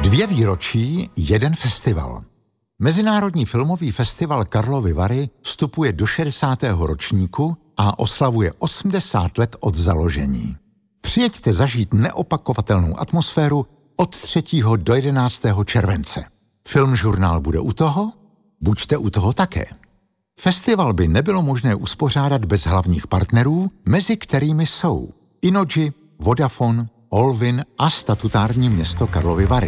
2 výročí, 1 festival. Mezinárodní filmový festival Karlovy Vary vstupuje do 60. ročníku a oslavuje 80 let od založení. Přijeďte zažít neopakovatelnou atmosféru od 3. do 11. července. Filmžurnál bude u toho? Buďte u toho také. Festival by nebylo možné uspořádat bez hlavních partnerů, mezi kterými jsou Innogy, Vodafone, Olvin a statutární město Karlovy Vary.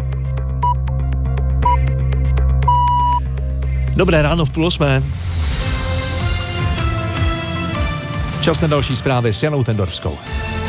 Dobré ráno v 7:30. Čas na další zprávy s Janou Tendorfskou.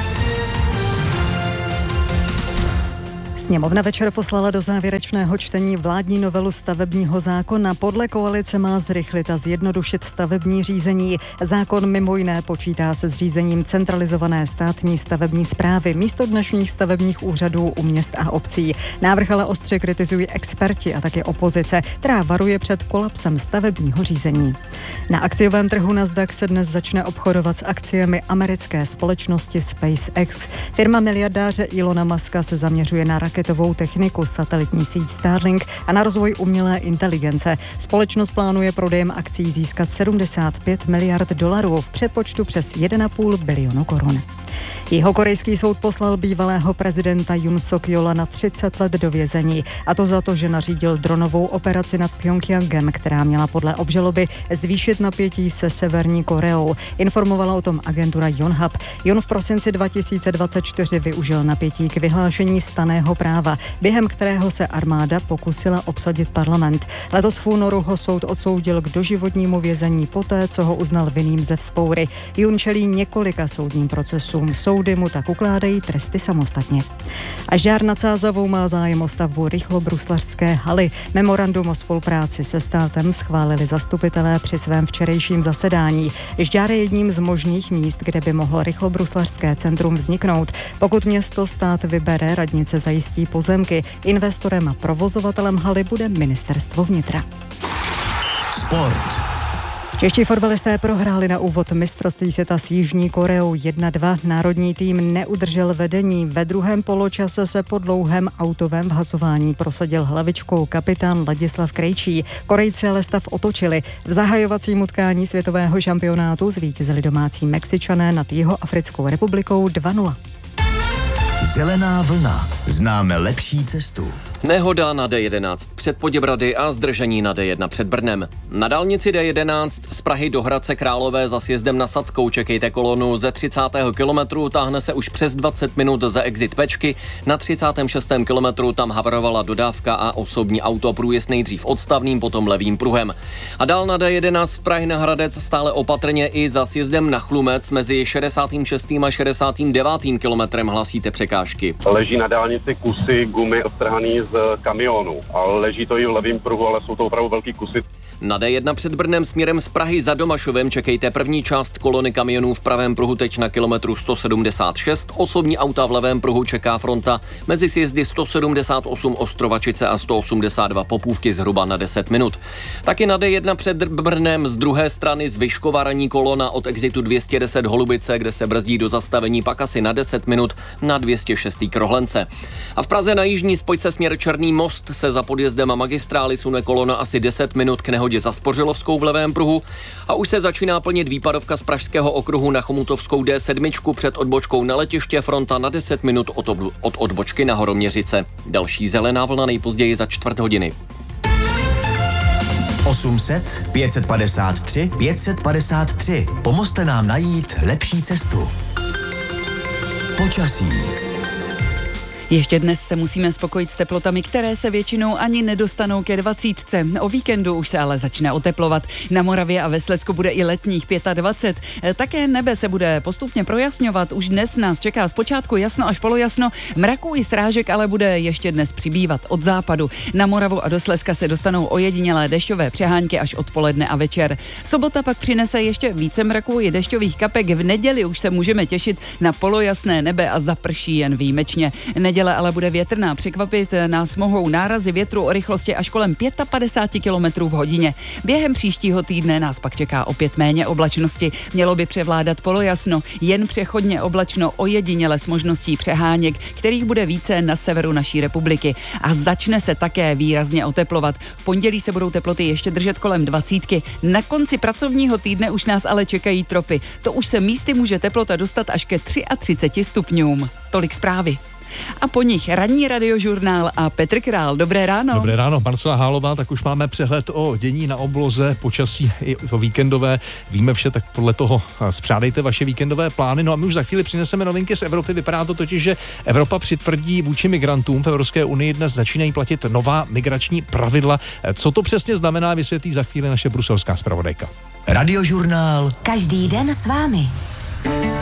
Sněmovna večer poslala do závěrečného čtení vládní novelu stavebního zákona. Podle koalice má zrychlit a zjednodušit stavební řízení. Zákon mimo jiné počítá se zřízením centralizované státní stavební správy místo dnešních stavebních úřadů u měst a obcí. Návrh ale ostře kritizují experti a také opozice, která varuje před kolapsem stavebního řízení. Na akciovém trhu Nasdaq se dnes začne obchodovat s akciemi americké společnosti SpaceX. Firma miliardáře Elona Muska se zaměřuje na raketovou techniku, satelitní síť Starlink a na rozvoj umělé inteligence. Společnost plánuje prodejem akcií získat 75 miliard dolarů v přepočtu přes 1,5 bilionu korun. Jihokorejský soud poslal bývalého prezidenta Yoon Suk-yeola na 30 let do vězení. A to za to, že nařídil dronovou operaci nad Pjongjangem, která měla podle obžaloby zvýšit napětí se Severní Koreou. Informovala o tom agentura Yonhap. Yoon v prosinci 2024 využil napětí k vyhlášení stanného práva, během kterého se armáda pokusila obsadit parlament. Letos v únoru ho soud odsoudil k doživotnímu vězení poté, co ho uznal vinným ze vzpoury. Yoon čelí několika soudním procesům. Soudy mu tak ukládají tresty samostatně. A Žďár nad Sázavou má zájem o stavbu rychlobruslařské haly. Memorandum o spolupráci se státem schválili zastupitelé při svém včerejším zasedání. Žďár je jedním z možných míst, kde by mohlo rychlobruslařské centrum vzniknout. Pokud město stát vybere, radnice zajistí pozemky. Investorem a provozovatelem haly bude ministerstvo vnitra. Sport. Čeští fotbalisté prohráli na úvod mistrovství světa s Jižní Koreou 1-2. Národní tým neudržel vedení. Ve druhém poločase se po dlouhém autovém vhazování prosadil hlavičkou kapitán Ladislav Krejčí. Korejci ale stav otočili. V zahajovacím utkání světového šampionátu zvítězili domácí Mexičané nad Jihoafrickou republikou 2-0. Zelená vlna. Známe lepší cestu. Nehoda na D11 před Poděbrady a zdržení na D1 před Brnem. Na dálnici D11 z Prahy do Hradce Králové za sjezdem na Sadskou čekejte kolonu ze 30. kilometru, táhne se už přes 20 minut za exit Pečky. Na 36. kilometru tam havarovala dodávka a osobní auto, průjezd nejdřív odstavným, potom levým pruhem. A dál na D11 z Prahy na Hradec stále opatrně i za sjezdem na Chlumec mezi 66. a 69. kilometrem hlasíte překážky. Leží na dálnici kusy gumy odtrhaný z kamionu, ale leží to i v levém pruhu, ale jsou to opravdu velký kusy. Na D1 před Brnem směrem z Prahy za Domašovem čekejte první část kolony kamionů v pravém pruhu teď na kilometru 176. Osobní auta v levém pruhu čeká fronta mezi sjezdy 178 Ostrovačice a 182 Popůvky zhruba na 10 minut. Taky na D1 před Brnem z druhé strany z Vyškova ranní kolona od exitu 210 Holubice, kde se brzdí do zastavení pak asi na 10 minut na 206. Krohlence. A v Praze na jižní spojce směr Černý most se za podjezdem a magistrály sune kolona asi 10 minut k nehodě za Spořilovskou v levém pruhu a už se začíná plnit výpadovka z Pražského okruhu na Chomutovskou D7 před odbočkou na letiště, fronta na 10 minut od odbočky na Horoměřice. Další zelená vlna nejpozději za 4 hodiny. 800 553 553. Pomozte nám najít lepší cestu. Počasí. Ještě dnes se musíme spokojit s teplotami, které se většinou ani nedostanou ke 20. O víkendu už se ale začne oteplovat. Na Moravě a ve Slezsku bude i letních 25. Také nebe se bude postupně projasňovat. Už dnes nás čeká zpočátku jasno až polojasno. Mraků i srážek ale bude ještě dnes přibývat od západu. Na Moravu a do Slezska se dostanou ojedinělé dešťové přehánky až odpoledne a večer. Sobota pak přinese ještě více mraků i dešťových kapek. V neděli už se můžeme těšit na polojasné nebe a zaprší jen výjimečně. Neděle ale bude větrná. Překvapit nás mohou nárazy větru o rychlosti až kolem 55 km v hodině. Během příštího týdne nás pak čeká opět méně oblačnosti. Mělo by převládat polojasno, jen přechodně oblačno, ojediněle s možností přeháněk, kterých bude více na severu naší republiky. A začne se také výrazně oteplovat. V pondělí se budou teploty ještě držet kolem 20. Na konci pracovního týdne už nás ale čekají tropy. To už se místy může teplota dostat až ke 33 stupňům. Tolik zprávy. A po nich ranní radiožurnál a Petr Král. Dobré ráno. Dobré ráno, Marcela Hálová, tak už máme přehled o dění na obloze, počasí i o víkendové. Víme vše, tak podle toho spřádejte vaše víkendové plány. No a my už za chvíli přineseme novinky z Evropy. Vypadá to totiž, že Evropa přitvrdí vůči migrantům. V Evropské unii dnes začínají platit nová migrační pravidla. Co to přesně znamená, vysvětlí za chvíli naše bruselská zpravodajka. Radiožurnál. Každý den s vámi.